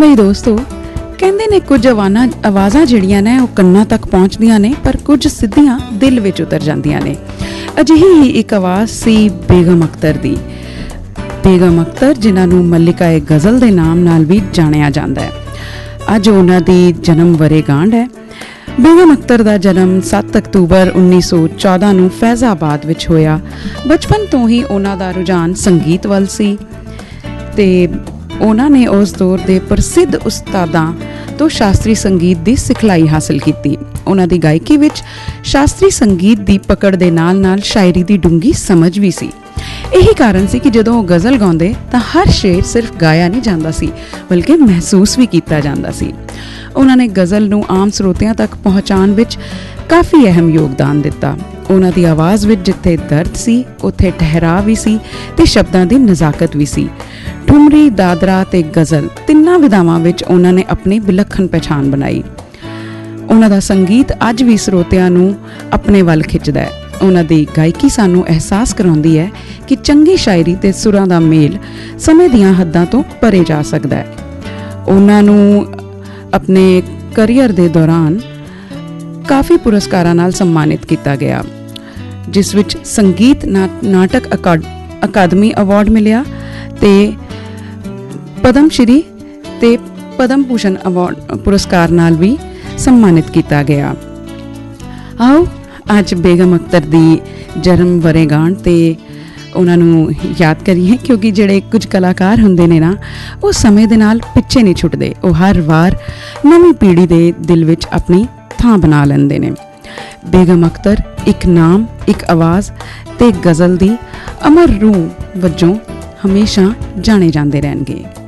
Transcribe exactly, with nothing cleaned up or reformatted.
मेरे दोस्तों कहते ने कुछ आवाज़ां आवाज़ां जिहड़ियां ने ओह कन्नां तक पहुँचदियां ने पर कुछ सिद्धियां दिल विच उतर जांदियां ने। अजिही ही एक आवाज़ सी बेगम अख्तर दी। बेगम अख्तर जिन्हां नूं मल्लिका ए गज़ल दे नाम नाल भी जाणिया जांदा है। अज उन्हां दी जन्म वरेगांढ है। बेगम अख्तर का जन्म सत्त अक्तूबर उन्नीस सौ चौदह नूं फैज़ाबाद विच होया। बचपन तो ही उन्हां दा रुझान संगीत वल सी ते उन्हां ने उस दौर दे प्रसिद्ध उस्तादां तो शास्त्री संगीत दी सिखलाई हासिल की। उन्हां दी गायकी विच शास्त्री संगीत दी पकड़ दे नाल नाल शायरी दी डूंगी समझ भी सी। यही कारण सी कि जदों वो गज़ल गाउंदे तां हर शेर सिर्फ गाया नहीं जांदा सी बल्कि महसूस भी कीता जांदा सी। उन्होंने गज़ल नूं आम श्रोतियां तक पहुँचाउण विच काफ़ी अहम योगदान दिता। उन्हां दी आवाज़ विच जिथे दर्द सी उत्थे ठहराव भी सी ते शब्दां दी नज़ाकत भी सी। ठुमरी, दादरा ते गज़ल तिन्नां विधावां विच उन्हां ने अपनी विलक्षण पहचान बनाई। उन्हां दा संगीत अज भी श्रोतियां नूं अपने वल खिच्चदा है। उन्हां दी गायकी सानूं एहसास कराउंदी है कि चंगी शायरी ते सुरां दा मेल समय दीयां हद्दां तो परे जा सकदा है। उन्हां नूं अपने करियर दे दौरान काफ़ी पुरस्कारां नाल सम्मानित किया गया, जिस विच संगीत ना, नाटक अकादमी अवार्ड मिलिया ते पद्म श्री ते पद्म भूषण अवार्ड पुरस्कार नाल भी सम्मानित किया गया। आओ अज बेगम अख्तर दी जन्म वरेगांढ ते उन्हां नूं याद करिए, क्योंकि जिहड़े कुछ कलाकार हुंदे ने ना वो समय दे नाल पिछे नहीं छुटदे। वो हर वार नवीं पीढ़ी दे दिल विच अपनी थां बना लैंदे ने। बेगम अख्तर एक नाम, एक आवाज़ ते गज़ल दी अमर रूह वजों हमेशा जाने जांदे रहणगे।